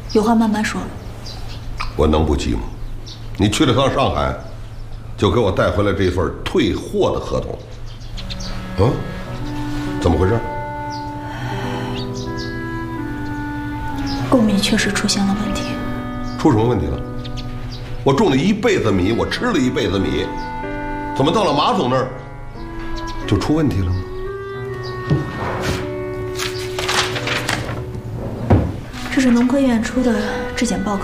有话慢慢说。 我能不急吗？你去了趟上海，就给我带回来这份退货的合同。嗯，怎么回事？ 贡米确实出现了问题。 出什么问题了？我种了一辈子米，我吃了一辈子米，怎么到了马总那儿就出问题了呢？ 这是农科院出的质检报告。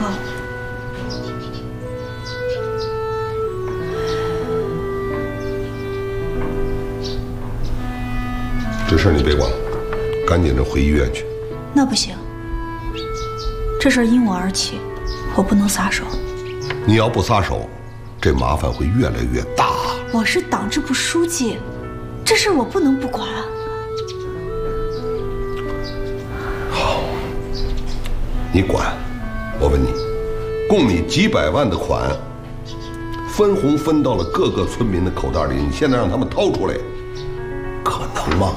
这事儿你别管了，赶紧的回医院去。 那不行，这事儿因我而起，我不能撒手。 你要不撒手，这麻烦会越来越大。 我是党支部书记，这事我不能不管。 好，你管。我问你，贡米几百万的款，分红分到了各个村民的口袋里，你现在让他们掏出来，可能吗？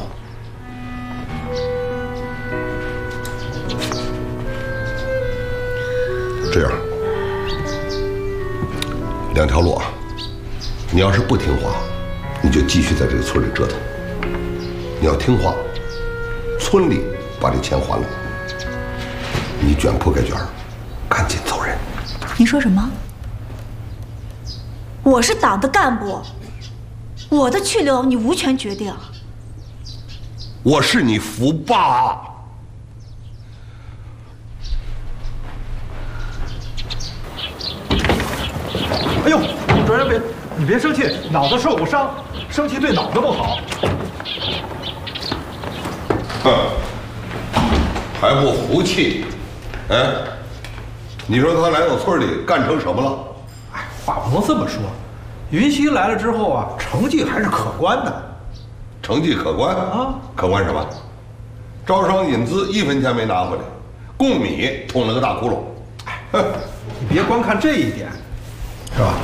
这样，两条路啊。你要是不听话，你就继续在这个村里折腾；你要听话，村里把这钱还了，你卷铺盖卷，赶紧走人。 你说什么？我是党的干部，我的去留你无权决定。 我是你福爸。 哎呦，主任你别生气，脑子受过伤，生气对脑子不好。 哼，还不服气？哎，你说他来到村里干成什么了？ 哎，话不能这么说。云溪来了之后啊，成绩还是可观的。 成绩可观啊？可观什么？招商引资1分钱没拿回来，贡米捅了个大窟窿。 哎，你别光看这一点，是吧？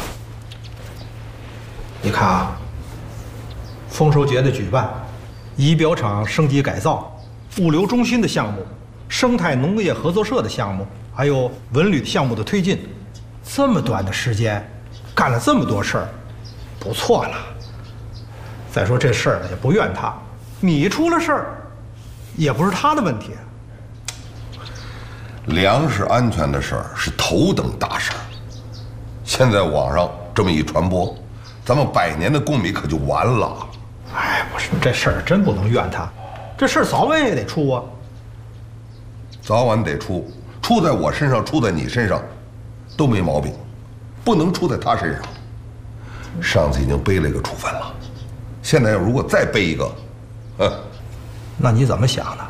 你看啊，丰收节的举办，仪表厂升级改造，物流中心的项目，生态农业合作社的项目，还有文旅项目的推进，这么短的时间，干了这么多事儿，不错了。再说这事儿也不怨他，米出了事儿，也不是他的问题。 粮食安全的事儿是头等大事儿，现在网上这么一传播，咱们100年的贡米可就完了。 哎，不是，这事儿真不能怨他，这事儿早晚也得出啊。 早晚得出，出在我身上，出在你身上，都没毛病，不能出在他身上。上次已经背了一个处分了，现在如果再背一个， 那你怎么想的？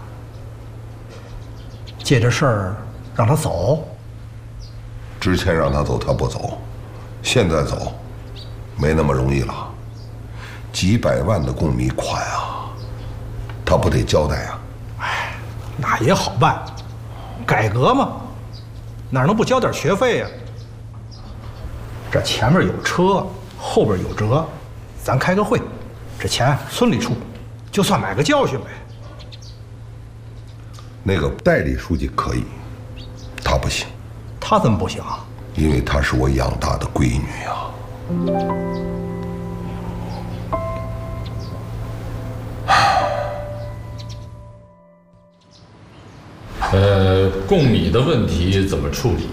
借这事儿让他走？ 之前让他走他不走，现在走，没那么容易了。几百万的贡米款啊，他不得交代啊？ 哎，那也好办，改革嘛，哪能不交点学费呀？这前面有车，后边有辙，咱开个会，这钱村里出，就算买个教训呗。 那个代理书记可以，他不行。 他怎么不行啊？ 因为她是我养大的闺女啊。 贡米的问题怎么处理？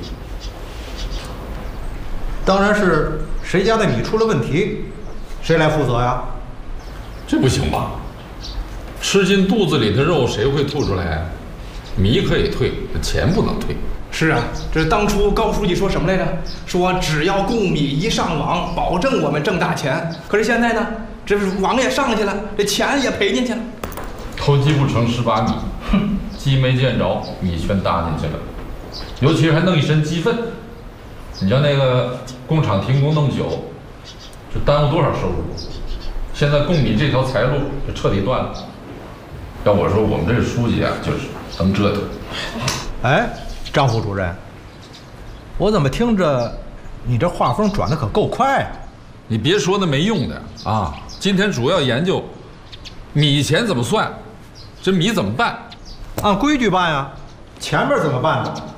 当然是谁家的米出了问题，谁来负责呀？ 这不行吧？吃进肚子里的肉谁会吐出来？米可以退，钱不能退。 是啊，这当初高书记说什么来着？说只要贡米一上网，保证我们挣大钱。可是现在呢，这不是网也上去了，这钱也赔进去了。 偷鸡不成蚀把米，哼，鸡没见着，米全搭进去了。尤其是还弄一身鸡粪。你像那个工厂停工那么久，这耽误多少收入？现在贡米这条财路就彻底断了。要我说，我们这书记啊，就是能折腾。 哎，张副主任，我怎么听着你这画风转的可够快啊？ 你别说那没用的啊！今天主要研究米钱怎么算，这米怎么办？ 按规矩办呀，前面怎么办呢？